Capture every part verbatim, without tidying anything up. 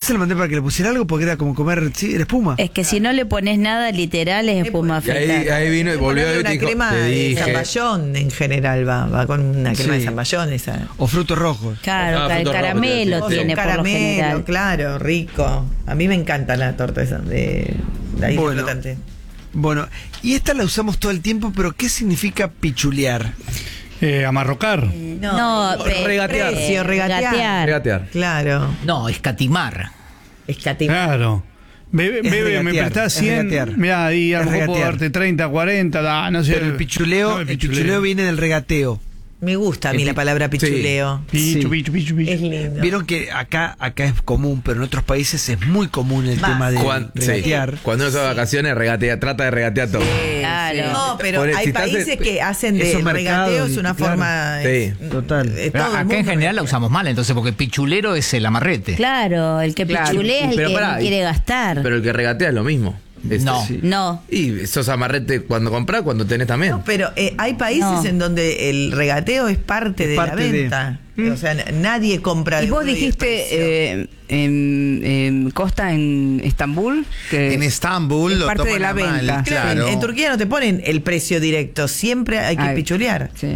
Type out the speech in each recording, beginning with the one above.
se lo mandé para que le pusiera algo porque era como comer, sí, era espuma. Es que si no le pones nada literal es espuma Y ahí, africana. ahí vino y volvió y una dijo, crema te de dije. zamballón en general va, va con una crema Sí. de zamballón esa. O frutos rojos. Claro, Ah, ca- el fruto rojo, caramelo sí, sí. tiene Un por lo caramelo, general. claro, rico. A mí me encanta la torta esa de, de ahí Bueno. flotante. Bueno, y esta la usamos todo el tiempo, pero ¿qué significa pichulear? Eh, amarrocar. No, pe- regatear. Precio, regatear. Regatear. Claro, No, escatimar. escatimar. Claro. Bebe, Es bebe me regatear, prestás es regatear. cien. Mirá, ahí a Es lo mejor puedo regatear. darte treinta, cuarenta, da, no sé. Pero el pichuleo, No, el pichuleo viene del regateo. Me gusta a mí El la pi- palabra pichuleo. Pichu, Sí. pichu, pichu, pichu. Es lindo. Vieron que acá, acá es común, pero en otros países es muy común el Más. tema de Cuan- sí. regatear. Cuando uno se va de vacaciones, regatea, trata de regatear todo. Claro. No, pero Por- hay si estás en- países que hacen de esos regateos mercados, una claro. forma. Sí, es- total. eh, Pero todo el acá en mundo general la regatea. usamos mal, entonces, porque pichulero es el amarrete. Claro, el que Claro. pichulea es el Pero que pará, no quiere y- gastar. Pero el que regatea es lo mismo. Es- No. sí. No. Y esos amarretes cuando compras, cuando tenés también. No, pero eh, hay países No. en donde el regateo es parte Es de parte la de- venta. O sea, n- nadie compra. Y de vos uno el precio. dijiste eh, en, en Costa, en Estambul, que En Estambul es lo parte de toman la a mal, venta. Claro, claro. En, en Turquía no te ponen el precio directo, siempre hay que Ay, pichulear. Sí.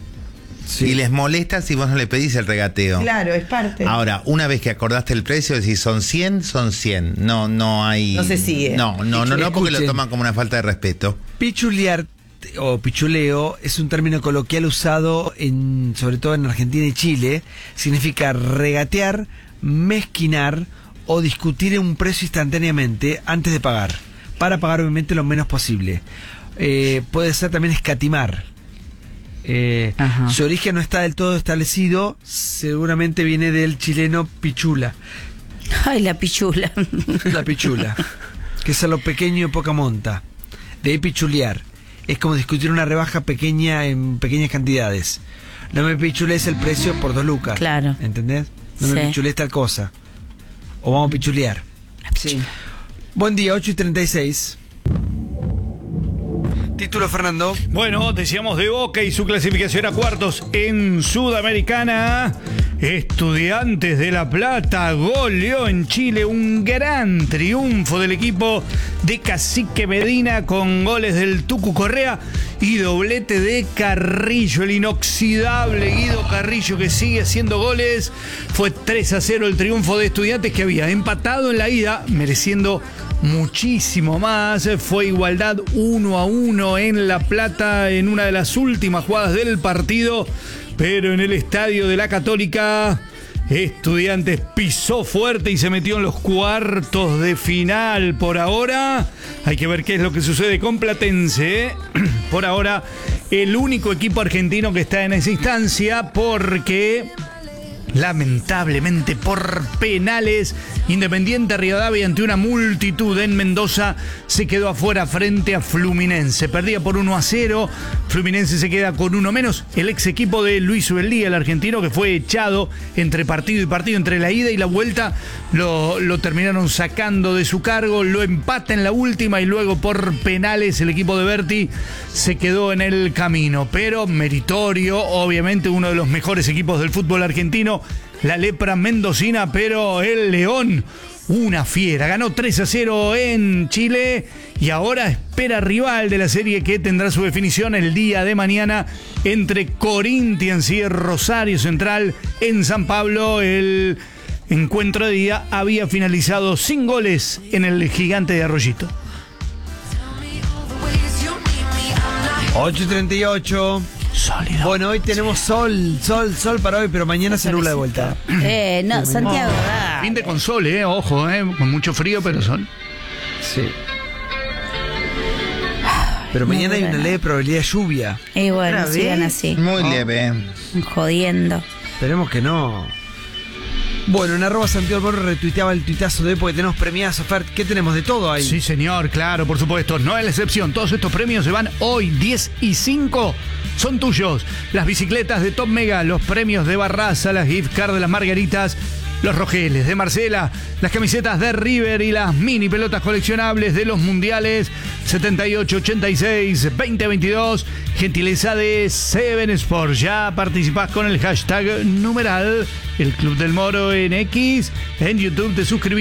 Y les molesta si vos no le pedís el regateo. Claro, es parte. Ahora, una vez que acordaste el precio, decís son cien, son cien. No, no hay. No se sigue. No, no, no, no, porque lo Escuchen. toman como una falta de respeto. Pichulear o pichuleo es un término coloquial usado en, sobre todo en Argentina y Chile. Significa regatear, mezquinar o discutir un precio instantáneamente antes de pagar, para pagar obviamente lo menos posible. Eh, puede ser también escatimar. Eh, Ajá. su origen no está del todo establecido, seguramente viene del chileno pichula, Ay, la pichula. la pichula, que es a lo pequeño y poca monta. De ahí pichulear. Es como discutir una rebaja pequeña en pequeñas cantidades. No me pichules el precio por dos lucas. Claro. ¿Entendés? No me Sí. pichules tal cosa. O vamos a pichulear. Sí. Buen día, ocho y treinta y seis. Título, Fernando. Bueno, decíamos de Boca y su clasificación a cuartos en Sudamericana. Estudiantes de La Plata goleó en Chile, un gran triunfo del equipo de Cacique Medina con goles del Tucu Correa y doblete de Carrillo, el inoxidable Guido Carrillo, que sigue haciendo goles. Fue tres a cero el triunfo de Estudiantes, que había empatado en la ida, mereciendo muchísimo más. Fue igualdad uno a uno en La Plata en una de las últimas jugadas del partido, pero en el estadio de la Católica Estudiantes pisó fuerte y se metió en los cuartos de final. Por ahora hay que ver qué es lo que sucede con Platense, ¿eh? Por ahora el único equipo argentino que está en esa instancia, porque lamentablemente por penales, Independiente Rivadavia, ante una multitud en Mendoza, se quedó afuera frente a Fluminense. Perdía por uno a cero. Fluminense se queda con uno menos. El ex equipo de Luis Ubeldía, el argentino, que fue echado entre partido y partido, entre la ida y la vuelta, lo, lo terminaron sacando de su cargo. Lo empata en la última y luego por penales el equipo de Berti se quedó en el camino. Pero meritorio, obviamente uno de los mejores equipos del fútbol argentino, la lepra mendocina, pero el León, una fiera. Ganó tres a cero en Chile y ahora espera rival de la serie, que tendrá su definición el día de mañana entre Corinthians y Rosario Central en San Pablo. El encuentro de día había finalizado sin goles en el Gigante de Arroyito. ocho y treinta y ocho. Sólido. Bueno, hoy tenemos sol, sol, sol para hoy, pero mañana se nubla de vuelta. Eh, no, Santiago, da. Fin de con sol, eh, ojo, eh, con mucho frío, pero sol. Sí. Pero mañana hay una leve probabilidad de lluvia. Y bueno, ¿Otra sigan vez? así, Muy leve. jodiendo. Esperemos que no. Bueno, en arroba Santiago Alborno retuiteaba el tuitazo de hoy porque tenemos premiazo, Fer. ¿Qué tenemos de todo ahí? Sí, señor, claro, por supuesto. No es la excepción. Todos estos premios se van hoy, diez y cinco. Son tuyos. Las bicicletas de Top Mega, los premios de Barraza, las gift card de las Margaritas, los rojeles de Marcela, las camisetas de River y las mini pelotas coleccionables de los mundiales setenta y ocho, ochenta y seis, veinte veintidós. Gentileza de Seven Sports. Ya participás con el hashtag numeral El Club del Moro en X. En YouTube te suscribís.